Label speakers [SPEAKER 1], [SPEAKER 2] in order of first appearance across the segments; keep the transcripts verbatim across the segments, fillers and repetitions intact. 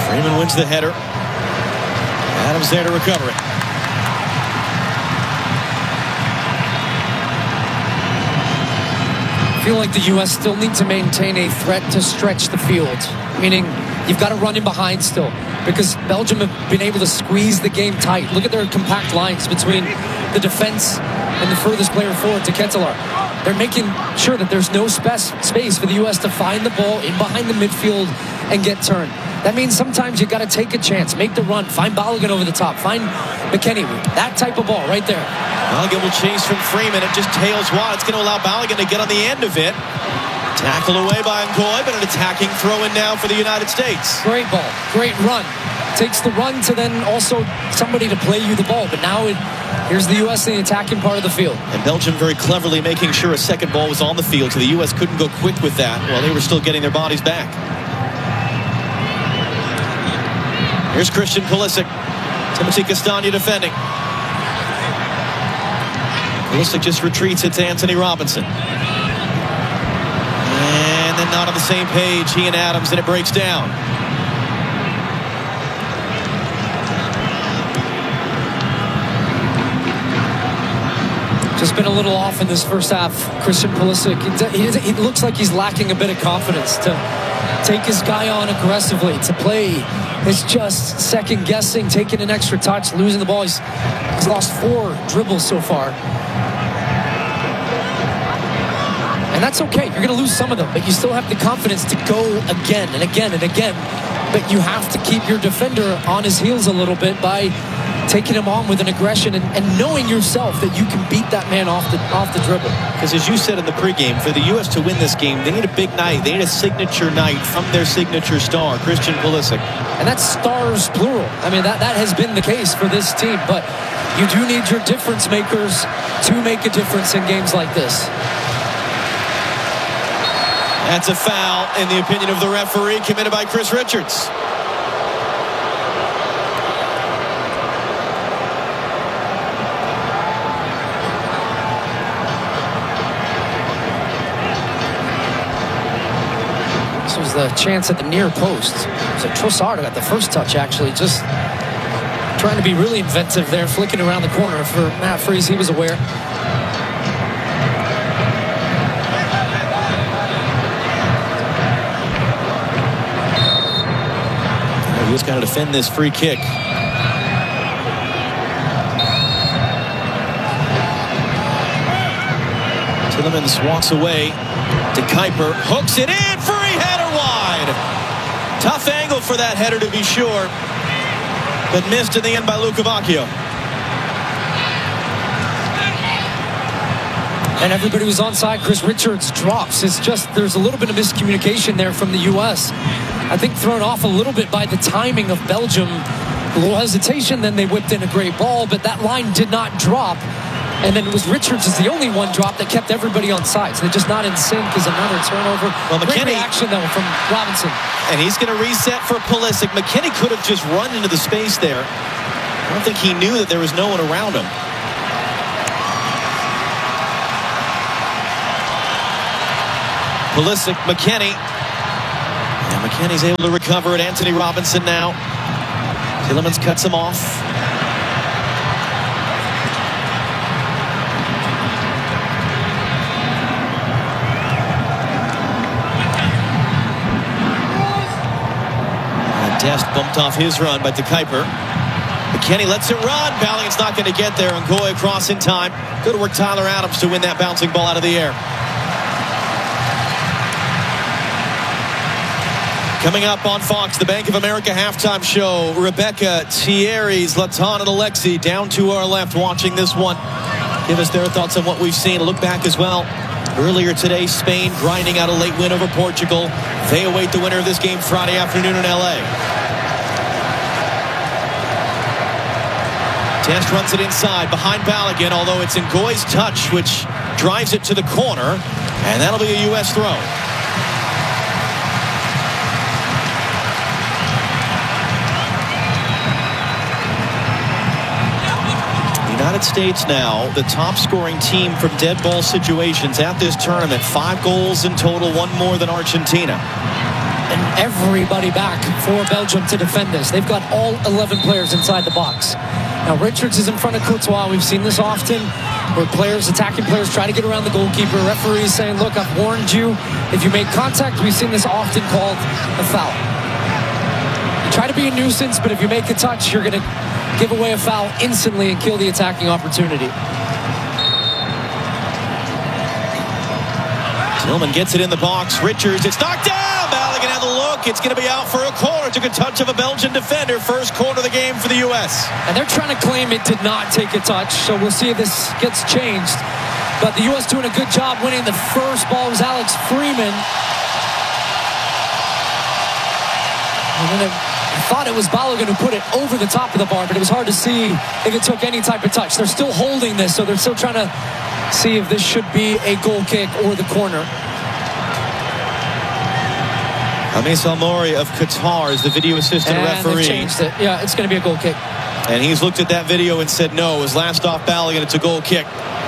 [SPEAKER 1] Freeman wins the header. Adams there to recover it.
[SPEAKER 2] I feel like the U S still need to maintain a threat to stretch the field, meaning you've got to run in behind still, because Belgium have been able to squeeze the game tight. Look at their compact lines between the defense and the furthest player forward to Ketelaar. They're making sure that there's no space for the U S to find the ball in behind the midfield and get turned. That means sometimes you got to take a chance, make the run, find Balogun over the top, find McKennie. That type of ball right there.
[SPEAKER 1] Balogun will chase from Freeman. It just tails wide. It's going to allow Balogun to get on the end of it. Tackle away by Ngoy, but an attacking throw-in now for the United States.
[SPEAKER 2] Great ball, great run. Takes the run to then also somebody to play you the ball. But now it, here's the U S in the attacking part of the field.
[SPEAKER 1] And Belgium very cleverly making sure a second ball was on the field, so the U S couldn't go quick with that while they were still getting their bodies back. Here's Christian Pulisic. Timothy Castagne defending. Pulisic just retreats it to Anthony Robinson. And then not on the same page, he and Adams, and it breaks down.
[SPEAKER 2] Just been a little off in this first half. Christian Pulisic, he, he looks like he's lacking a bit of confidence to take his guy on aggressively, to play. It's just second guessing, taking an extra touch, losing the ball. He's, he's lost four dribbles so far. And that's okay. You're going to lose some of them, but you still have the confidence to go again and again and again. But you have to keep your defender on his heels a little bit by taking him on with an aggression and, and knowing yourself that you can beat that man off the off the dribble.
[SPEAKER 1] Because as you said in the pregame, for the U S to win this game, they need a big night. They need a signature night from their signature star, Christian Pulisic.
[SPEAKER 2] And that's stars plural. I mean, that, that has been the case for this team. But you do need your difference makers to make a difference in games like this.
[SPEAKER 1] That's a foul, in the opinion of the referee, committed by Chris Richards.
[SPEAKER 2] This was the chance at the near post. It was a Trossard who got the first touch, actually, just trying to be really inventive there, flicking around the corner for Matt Freese. He was aware.
[SPEAKER 1] He just got to defend this free kick. Tillemans walks away. De Kuiper hooks it in. Free header wide. Tough angle for that header, to be sure, but missed in the end by Luca Bacchio.
[SPEAKER 2] And everybody was onside. Chris Richards drops. It's just there's a little bit of miscommunication there from the U S. I think thrown off a little bit by the timing of Belgium. A little hesitation, then they whipped in a great ball, but that line did not drop. And then it was Richards is the only one drop that kept everybody on side. So they're just not in sync as another turnover.
[SPEAKER 1] Well,
[SPEAKER 2] Great
[SPEAKER 1] McKennie,
[SPEAKER 2] reaction, though, from Robinson.
[SPEAKER 1] And he's going to reset for Pulisic. McKennie could have just run into the space there. I don't think he knew that there was no one around him. Pulisic, McKennie. And McKennie's able to recover it. Anthony Robinson now. Tillemans cuts him off. Dest bumped off his run by De Kuiper. McKennie lets it run. Ballion's not going to get there. And Ngoy across in time. Good work, Tyler Adams, to win that bouncing ball out of the air. Coming up on Fox, the Bank of America halftime show. Rebecca, Thierry, Zlatan, and Alexi down to our left watching this one. Give us their thoughts on what we've seen. A look back as well. Earlier today, Spain grinding out a late win over Portugal. They await the winner of this game Friday afternoon in L A. Dest runs it inside behind Balogun, although it's Ngoy's touch which drives it to the corner, and that'll be a U S throw. United States now the top scoring team from dead ball situations at this tournament. Five goals in total, one more than Argentina.
[SPEAKER 2] and everybody back for Belgium to defend this. They've got all eleven players inside the box. Now, Richards is in front of Courtois. We've seen this often, where players, attacking players, try to get around the goalkeeper. Referees saying, look, I've warned you. If you make contact, we've seen this often called a foul. You try to be a nuisance, but if you make a touch, you're going to give away a foul instantly and kill the attacking opportunity.
[SPEAKER 1] Tillman gets it in the box. Richards, it's knocked down. Balogun had the look. It's going to be out for a corner. Took a touch of a Belgian defender. First corner of the game for the U S.
[SPEAKER 2] And they're trying to claim it did not take a touch, so we'll see if this gets changed. But the U S doing a good job winning. The first ball was Alex Freeman. And then it, I thought it was Balogun who put it over the top of the bar, but it was hard to see if it took any type of touch. They're still holding this, so they're still trying to see if this should be a goal kick or the corner.
[SPEAKER 1] Amis Almori of Qatar is the video assistant
[SPEAKER 2] and
[SPEAKER 1] referee.
[SPEAKER 2] They've changed it. Yeah, it's going to be a goal kick.
[SPEAKER 1] And he's looked at that video and said no. It was last off Balogun. It's a goal kick.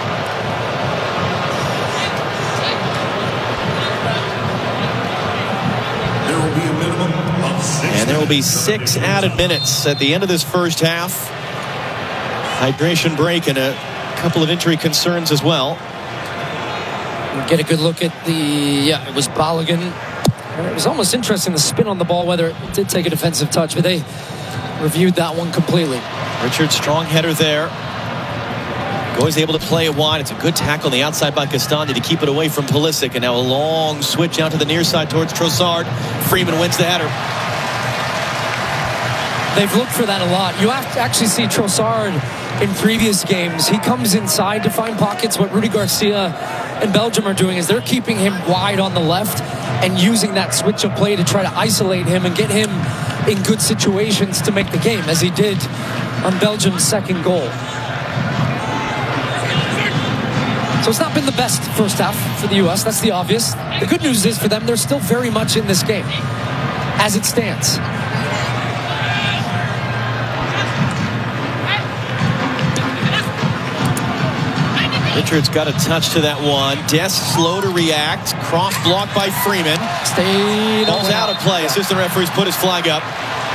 [SPEAKER 3] There will be a minimum of six.
[SPEAKER 1] And there will be six added minutes at the end of this first half. Hydration break and a couple of injury concerns as well.
[SPEAKER 2] We'll get a good look at the, yeah, it was Balogun. It was almost interesting, the spin on the ball, whether it did take a defensive touch, but they reviewed that one completely.
[SPEAKER 1] Richard, strong header there. Goy's able to play it wide. It's a good tackle on the outside by Castagna to keep it away from Pulisic. And now a long switch out to the near side towards Trossard. Freeman wins the header.
[SPEAKER 2] They've looked for that a lot. You have to actually see Trossard in previous games. He comes inside to find pockets. What Rudy Garcia and Belgium are doing is they're keeping him wide on the left and using that switch of play to try to isolate him and get him in good situations to make the game, as he did on Belgium's second goal. So it's not been the best first half for the U S. That's the obvious. The good news is for them, they're still very much in this game as it stands.
[SPEAKER 1] Richards got a touch to that one. Dest slow to react. Cross blocked by Freeman.
[SPEAKER 2] Stayed
[SPEAKER 1] Ball's out of play. Assistant referees put his flag up.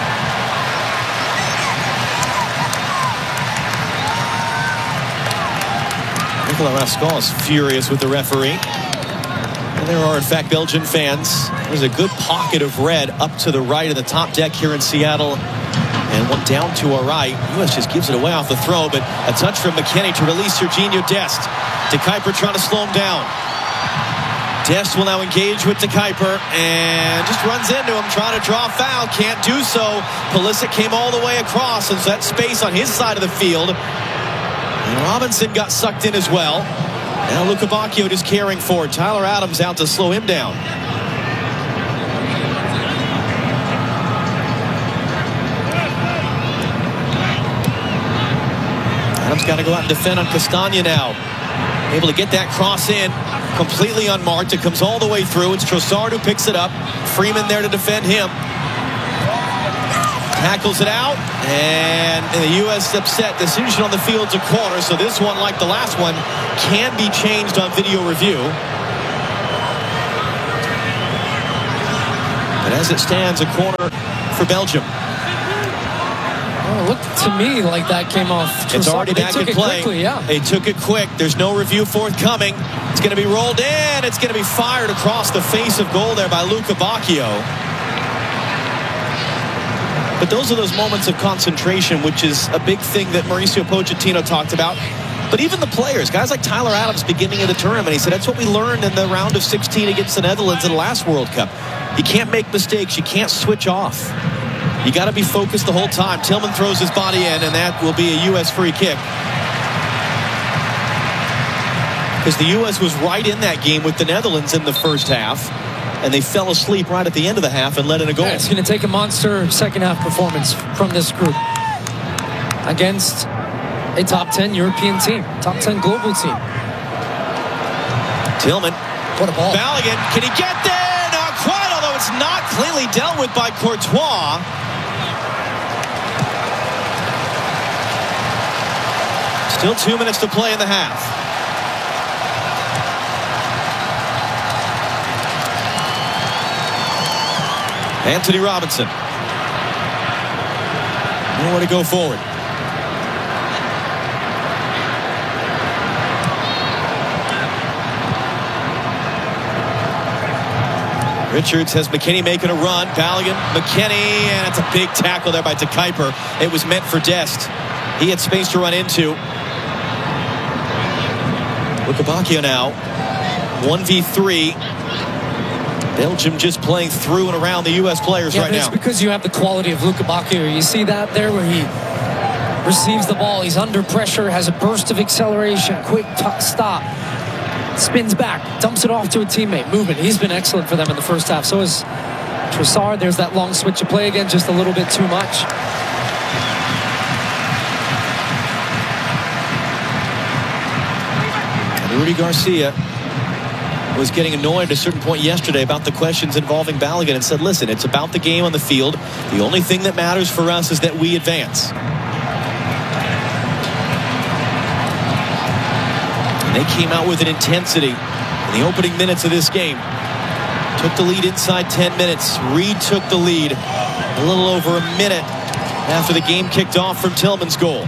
[SPEAKER 1] Nicolas Rascon is furious with the referee. And there are, in fact, Belgian fans. There's a good pocket of red up to the right of the top deck here in Seattle. And one down to our right. U S just gives it away off the throw, but a touch from McKennie to release Serginho Dest. De Kuyper trying to slow him down. Dest will now engage with De Kuyper and just runs into him, trying to draw a foul. Can't do so. Pulisic came all the way across, and so that space on his side of the field. And Robinson got sucked in as well. Now Luca Bacchio just caring for it. Tyler Adams out to slow him down. Adams got to go out and defend on Castagna now. Able to get that cross in. Completely unmarked. It comes all the way through. It's Trossard who picks it up. Freeman there to defend him. Tackles it out. And the U S upset. Decision on the field's a corner. So this one, like the last one, can be changed on video review. But as it stands, a corner for Belgium.
[SPEAKER 2] Oh, it looked to me like that came off Trossard.
[SPEAKER 1] It's already back in play.
[SPEAKER 2] Quickly, yeah.
[SPEAKER 1] They took it quick. There's no review forthcoming. It's going to be rolled in. It's going to be fired across the face of goal there by Luca Bacchio. But those are those moments of concentration, which is a big thing that Mauricio Pochettino talked about. But even the players, guys like Tyler Adams, beginning of the tournament, he said that's what we learned in the round of sixteen against the Netherlands in the last World Cup. You can't make mistakes. You can't switch off. You got to be focused the whole time. Tillman throws his body in, and that will be a U S free kick. Because the U S was right in that game with the Netherlands in the first half, and they fell asleep right at the end of the half and let in a goal.
[SPEAKER 2] Yeah, it's going to take a monster second half performance from this group against a top ten European team, top ten global team.
[SPEAKER 1] Tillman.
[SPEAKER 2] What a ball.
[SPEAKER 1] Balogun, can he get there? Not quite, although it's not cleanly dealt with by Courtois. Still two minutes to play in the half. Anthony Robinson. Nowhere to go forward. Richards has McKinney making a run. Balogun, McKinney, and it's a big tackle there by DeKuyper. It was meant for Dest. He had space to run into. Lukebakio now, one v three. Belgium just playing through and around the U S players
[SPEAKER 2] yeah,
[SPEAKER 1] right now.
[SPEAKER 2] It's because you have the quality of Lukebakio. You see that there where he receives the ball. He's under pressure, has a burst of acceleration, quick t- stop. Spins back, dumps it off to a teammate. Movement. He's been excellent for them in the first half. So is Trossard. There's that long switch of play again, just a little bit too much.
[SPEAKER 1] And Rudy Garcia was getting annoyed at a certain point yesterday about the questions involving Balogun and said, listen, it's about the game on the field. The only thing that matters for us is that we advance. They came out with an intensity in the opening minutes of this game. Took the lead inside ten minutes. Reed took the lead a little over a minute after the game kicked off from Tillman's goal.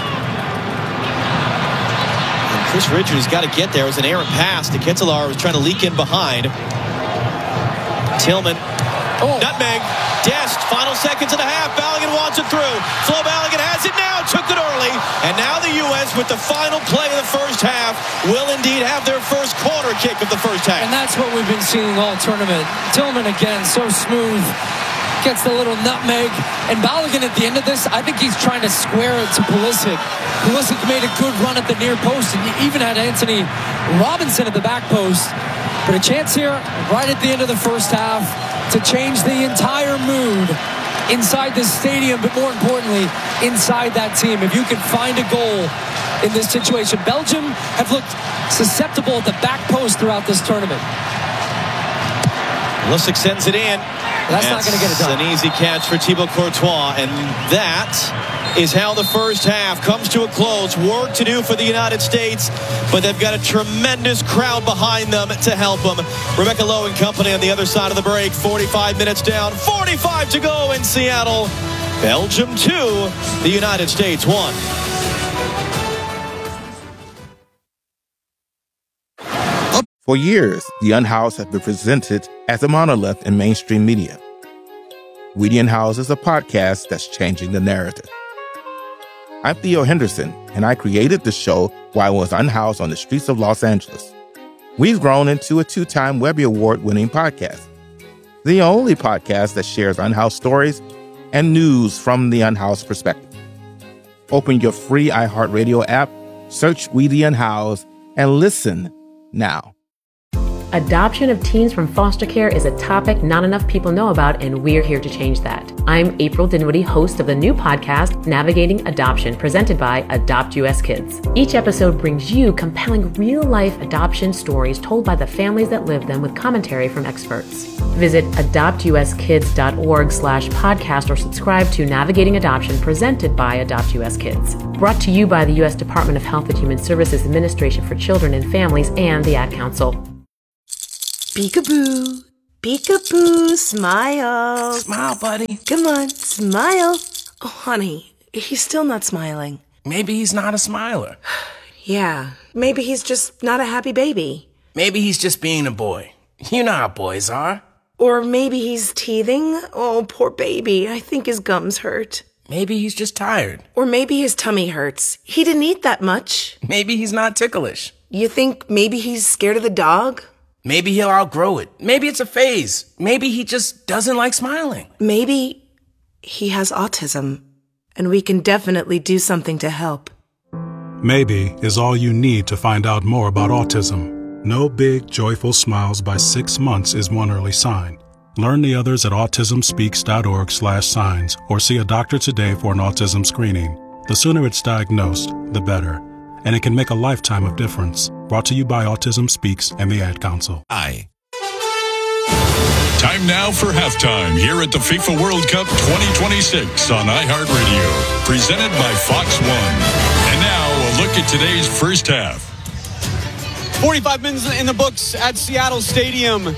[SPEAKER 1] And Chris Richards got to get there. It was an errant pass to Ketelaar, who was trying to leak in behind. Tillman. Oh. Nutmeg. Dest. Final seconds of the half. Balogun wants it through. Flo Balogun has it now. Took it early. And now the U S with the final play of the first half will indeed have their first corner kick of the first half.
[SPEAKER 2] And that's what we've been seeing all tournament. Tillman again, so smooth. Gets the little nutmeg. And Balogun at the end of this, I think he's trying to square it to Pulisic. Pulisic made a good run at the near post. And he even had Anthony Robinson at the back post. But a chance here right at the end of the first half to change the entire mood inside this stadium, but more importantly, inside that team. If you can find a goal in this situation. Belgium have looked susceptible at the back post throughout this tournament.
[SPEAKER 1] Pulisic sends it in.
[SPEAKER 2] That's, That's not going to get it done.
[SPEAKER 1] An easy catch for Thibaut Courtois, and that is how the first half comes to a close. Work to do for the United States, but they've got a tremendous crowd behind them to help them. Rebecca Lowe and company on the other side of the break. forty-five minutes down, forty-five to go in Seattle. Belgium two, the United States one.
[SPEAKER 4] For years, The Unhoused has been presented as a monolith in mainstream media. We The Unhoused is a podcast that's changing the narrative. I'm Theo Henderson, and I created the show while I was unhoused on the streets of Los Angeles. We've grown into a two-time Webby Award-winning podcast, the only podcast that shares unhoused stories and news from the unhoused perspective. Open your free iHeartRadio app, search We The Unhoused, and listen now.
[SPEAKER 5] Adoption of teens from foster care is a topic not enough people know about, and we're here to change that. I'm April Dinwiddie, host of the new podcast, Navigating Adoption, presented by Adopt U S Kids. Each episode brings you compelling real-life adoption stories told by the families that live them with commentary from experts. Visit adoptuskids.org slash podcast or subscribe to Navigating Adoption, presented by Adopt U S Kids. Brought to you by the U S Department of Health and Human Services Administration for Children and Families and the Ad Council.
[SPEAKER 6] Peekaboo, peekaboo, smile.
[SPEAKER 7] Smile, buddy.
[SPEAKER 6] Come on, smile. Oh, honey, he's still not smiling.
[SPEAKER 7] Maybe he's not a smiler.
[SPEAKER 6] Yeah, maybe he's just not a happy baby.
[SPEAKER 7] Maybe he's just being a boy. You know how boys are.
[SPEAKER 6] Or maybe he's teething. Oh, poor baby. I think his gums hurt.
[SPEAKER 7] Maybe he's just tired.
[SPEAKER 6] Or maybe his tummy hurts. He didn't eat that much.
[SPEAKER 7] Maybe he's not ticklish.
[SPEAKER 6] You think maybe he's scared of the dog?
[SPEAKER 7] Maybe he'll outgrow it. Maybe it's a phase. Maybe he just doesn't like smiling.
[SPEAKER 6] Maybe he has autism, and we can definitely do something to help.
[SPEAKER 8] Maybe is all you need to find out more about autism. No big, joyful smiles by six months is one early sign. Learn the others at autismspeaks.org slash signs or see a doctor today for an autism screening. The sooner it's diagnosed, the better. And it can make a lifetime of difference. Brought to you by Autism Speaks and the Ad Council.
[SPEAKER 3] Aye. Time now for halftime here at the FIFA World Cup twenty twenty-six on iHeartRadio. Presented by Fox One. And now a look at today's first half.
[SPEAKER 9] forty-five minutes in the books at Seattle Stadium.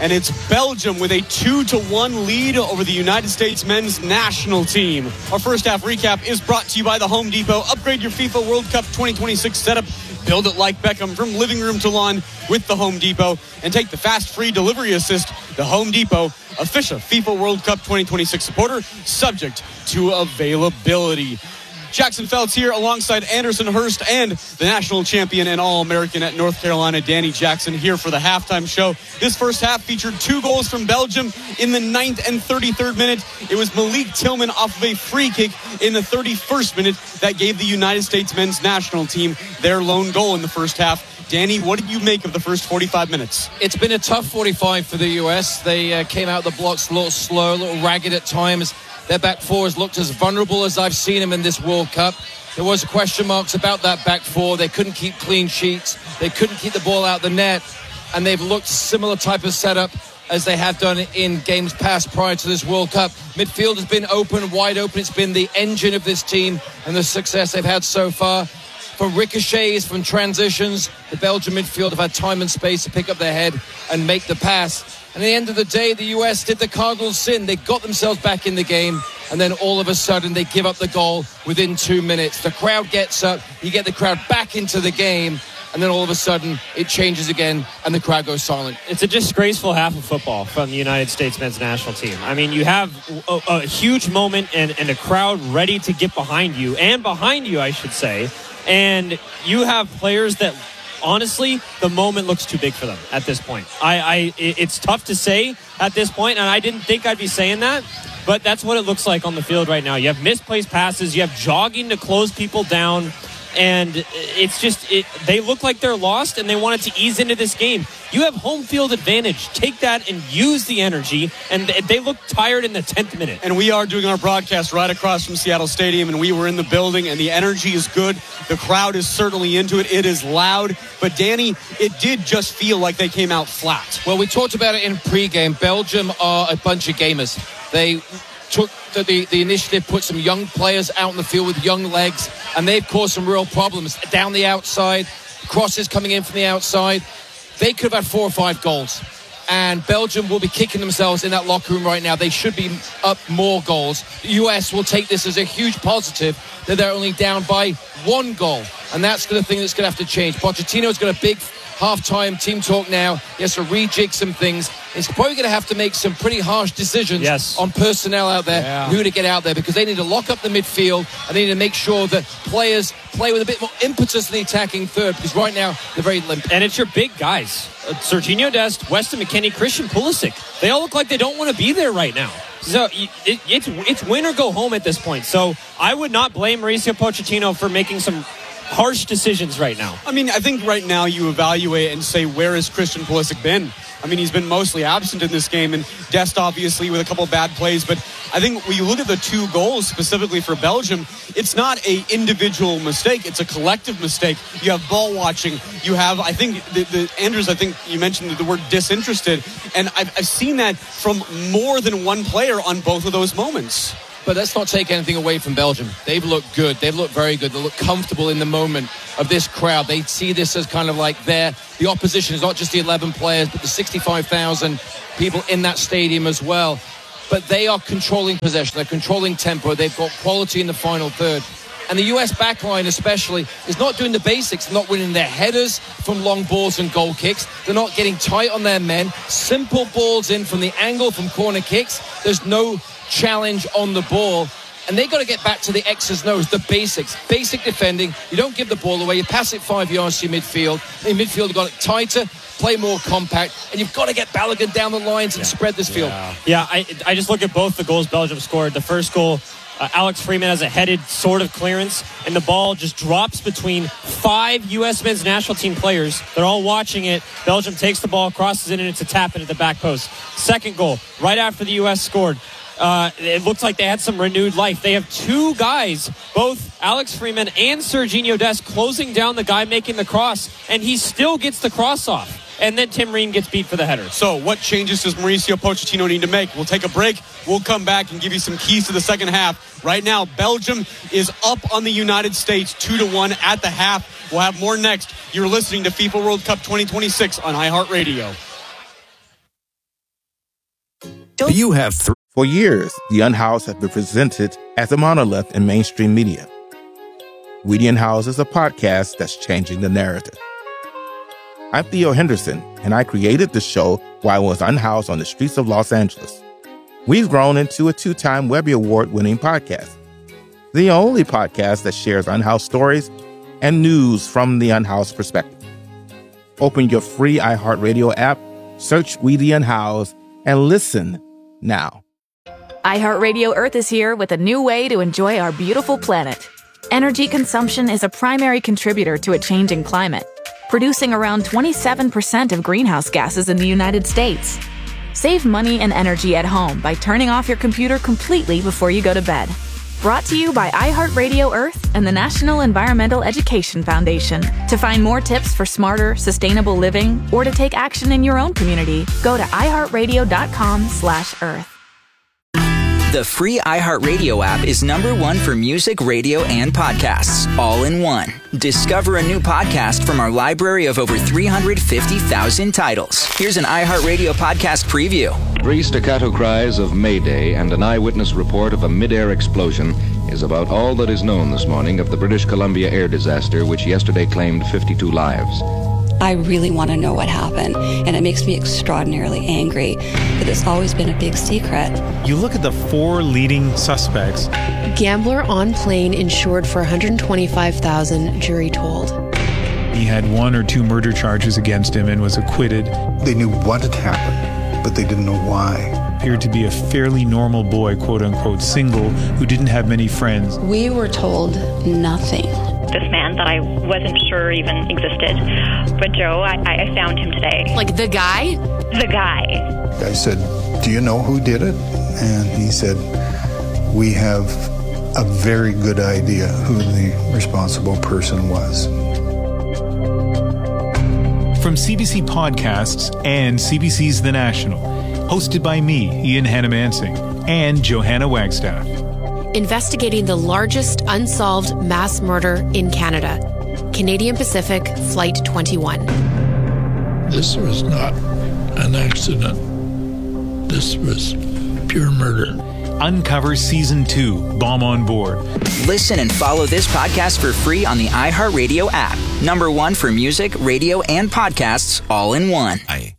[SPEAKER 9] and it's Belgium with a two to one lead over the United States men's national team. Our first half recap is brought to you by the Home Depot. Upgrade your FIFA World Cup twenty twenty-six setup. Build it like Beckham from living room to lawn with the Home Depot. And take the fast free delivery assist. The Home Depot, official FIFA World Cup twenty twenty-six supporter, subject to availability. Jackson Feltz here alongside Anderson Hurst and the national champion and All-American at North Carolina, Danny Jackson, here for the halftime show. This first half featured two goals from Belgium in the ninth and thirty-third minute. It was Malik Tillman off of a free kick in the thirty-first minute that gave the United States men's national team their lone goal in the first half. Danny, what did you make of the first forty-five minutes?
[SPEAKER 10] It's been a tough forty-five for the U S. They uh, came out the blocks a little slow, a little ragged at times. Their back four has looked as vulnerable as I've seen them in this World Cup. There was question marks about that back four. They couldn't keep clean sheets. They couldn't keep the ball out the net. And they've looked similar type of setup as they have done in games past prior to this World Cup. Midfield has been open, wide open. It's been the engine of this team and the success they've had so far. From ricochets, from transitions, the Belgian midfield have had time and space to pick up their head and make the pass. And at the end of the day, the U S did the Cardinals' sin. They got themselves back in the game, and then all of a sudden they give up the goal within two minutes. The crowd gets up, you get the crowd back into the game, and then all of a sudden it changes again and the crowd goes silent.
[SPEAKER 11] It's a disgraceful half of football from the United States men's national team. I mean, you have a, a huge moment and, and a crowd ready to get behind you, and behind you, I should say, and you have players that, honestly, the moment looks too big for them at this point. I, I, it's tough to say at this point, and I didn't think I'd be saying that, but that's what it looks like on the field right now. You have misplaced passes, you have jogging to close people down, and it's just, it, they look like they're lost, and they wanted to ease into this game. You have home field advantage. Take that and use the energy, and they look tired in the tenth minute.
[SPEAKER 9] And we are doing our broadcast right across from Seattle Stadium, and we were in the building, and the energy is good. The crowd is certainly into it. It is loud. But, Danny, it did just feel like they came out flat.
[SPEAKER 10] Well, we talked about it in pregame. Belgium are a bunch of gamers. They took the, the, the initiative, put some young players out in the field with young legs, and they've caused some real problems. Down the outside, crosses coming in from the outside. They could have had four or five goals. And Belgium will be kicking themselves in that locker room right now. They should be up more goals. The U S will take this as a huge positive that they're only down by one goal. And that's the thing that's going to have to change. Pochettino's got a big half-time team talk now. He has to rejig some things. He's probably going to have to make some pretty harsh decisions
[SPEAKER 11] yes.
[SPEAKER 10] on personnel out there,
[SPEAKER 11] yeah.
[SPEAKER 10] who to get out there, because they need to lock up the midfield and they need to make sure that players play with a bit more impetus in the attacking third, because right now they're very limp.
[SPEAKER 11] And it's your big guys. Uh, Serginho Dest, Weston McKennie, Christian Pulisic. They all look like they don't want to be there right now. So it, it's, it's win or go home at this point. So I would not blame Mauricio Pochettino for making some harsh decisions right now.
[SPEAKER 9] I mean, I think right now you evaluate and say, where has Christian Pulisic been? I mean, he's been mostly absent in this game, and Dest obviously with a couple of bad plays. But I think when you look at the two goals specifically for Belgium, it's not a individual mistake. It's a collective mistake. You have ball watching. You have, I think, the, the Andrews, I think you mentioned the word disinterested. And I've, I've seen that from more than one player on both of those moments.
[SPEAKER 10] But let's not take anything away from Belgium. They've looked good. They've looked very good. They look comfortable in the moment of this crowd. They see this as kind of like their, the opposition is not just the eleven players, but the sixty-five thousand people in that stadium as well. But they are controlling possession. They're controlling tempo. They've got quality in the final third. And the U S backline especially is not doing the basics. They're not winning their headers from long balls and goal kicks. They're not getting tight on their men. Simple balls in from the angle, from corner kicks. There's no challenge on the ball, and they got to get back to the X's and O's, the basics, basic defending. You don't give the ball away, you pass it five yards to your midfield. In midfield, you've got it tighter, play more compact, and you've got to get Balogun down the lines and yeah. spread this field.
[SPEAKER 11] Yeah, yeah I, I just look at both the goals Belgium scored. The first goal, uh, Alex Freeman has a headed sort of clearance, and the ball just drops between five U S men's national team players. They're all watching it. Belgium takes the ball, crosses it, and it's a tap into the back post. Second goal, right after the U S scored, Uh, it looks like they had some renewed life. They have two guys, both Alex Freeman and Serginho Dest, closing down the guy making the cross, and he still gets the cross off. And then Tim Ream gets beat for the header.
[SPEAKER 9] So what changes does Mauricio Pochettino need to make? We'll take a break. We'll come back and give you some keys to the second half. Right now, Belgium is up on the United States two to one at the half. We'll have more next. You're listening to FIFA World Cup twenty twenty-six on iHeartRadio.
[SPEAKER 12] Do you have three?
[SPEAKER 4] For years, the Unhoused have been presented as a monolith in mainstream media. We the Unhoused is a podcast that's changing the narrative. I'm Theo Henderson, and I created the show while I was unhoused on the streets of Los Angeles. We've grown into a two-time Webby Award-winning podcast, the only podcast that shares unhoused stories and news from the unhoused perspective. Open your free iHeartRadio app, search We the Unhoused, and listen now.
[SPEAKER 13] iHeartRadio Earth is here with a new way to enjoy our beautiful planet. Energy consumption is a primary contributor to a changing climate, producing around twenty-seven percent of greenhouse gases in the United States. Save money and energy at home by turning off your computer completely before you go to bed. Brought to you by iHeartRadio Earth and the National Environmental Education Foundation. To find more tips for smarter, sustainable living or to take action in your own community, go to iHeartRadio.com slash Earth.
[SPEAKER 14] The free iHeartRadio app is number one for music, radio, and podcasts, all in one. Discover a new podcast from our library of over three hundred fifty thousand titles. Here's an iHeartRadio podcast preview.
[SPEAKER 15] Three staccato cries of Mayday and an eyewitness report of a mid-air explosion is about all that is known this morning of the British Columbia air disaster, which yesterday claimed fifty-two lives.
[SPEAKER 16] I really want to know what happened, and it makes me extraordinarily angry that it's always been a big secret.
[SPEAKER 17] You look at the four leading suspects.
[SPEAKER 18] Gambler on plane insured for one hundred twenty-five thousand dollars, jury told.
[SPEAKER 19] He had one or two murder charges against him and was acquitted.
[SPEAKER 20] They knew what had happened, but they didn't know why.
[SPEAKER 19] Appeared to be a fairly normal boy, quote-unquote, single, who didn't have many friends.
[SPEAKER 16] We were told nothing.
[SPEAKER 21] This man that I wasn't sure even existed. But Joe, I, I found him today.
[SPEAKER 18] Like the guy?
[SPEAKER 21] The guy.
[SPEAKER 20] I said, do you know who did it? And he said, we have a very good idea who the responsible person was.
[SPEAKER 19] From C B C Podcasts and C B C's The National, hosted by me, Ian Hannamansing, and Johanna Wagstaff.
[SPEAKER 18] Investigating the largest unsolved mass murder in Canada. Canadian Pacific Flight twenty-one.
[SPEAKER 22] This was not an accident. This was pure murder.
[SPEAKER 19] Uncover Season two, Bomb on Board.
[SPEAKER 14] Listen and follow this podcast for free on the iHeartRadio app. Number one for music, radio, and podcasts, all in one.
[SPEAKER 12] I